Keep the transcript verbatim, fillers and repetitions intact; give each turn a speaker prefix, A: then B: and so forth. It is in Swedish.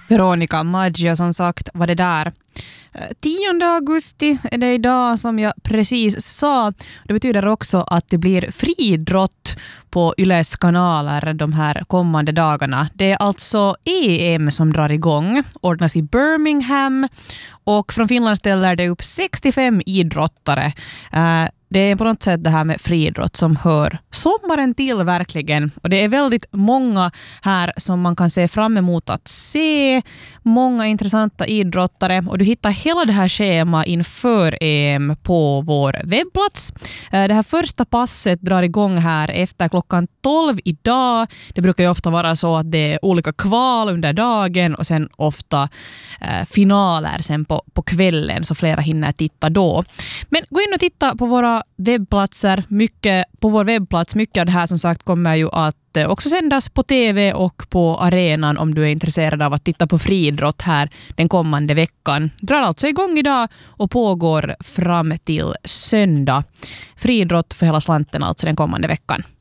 A: Veronica Maggio som sagt var det där. tionde augusti är det idag som jag precis sa. Det betyder också att det blir friidrott på Yles kanaler de här kommande dagarna. Det är alltså E M som drar igång, ordnas i Birmingham och från Finland ställer det upp sextiofem idrottare. Det är på något sätt det här med friidrott som hör sommaren till verkligen. Och det är väldigt många här som man kan se fram emot att se. Många intressanta idrottare. Och du hittar hela det här schema inför E M på vår webbplats. Det här första passet drar igång här efter klockan tolv idag. Det brukar ju ofta vara så att det är olika kval under dagen och sen ofta eh, finaler sen på, på kvällen så flera hinner titta då. Men gå in och titta på våra webbplatser. Mycket, på vår webbplats, mycket av det här som sagt kommer ju att också sändas på tv och på arenan om du är intresserad av att titta på friidrott här den kommande veckan. Drar alltså igång idag och pågår fram till söndag. Friidrott för hela slanten alltså den kommande veckan.